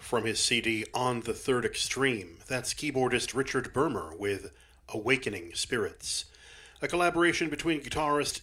from his CD On the Third Extreme. That's keyboardist Richard Bermer with Awakening Spirits, a collaboration between guitarist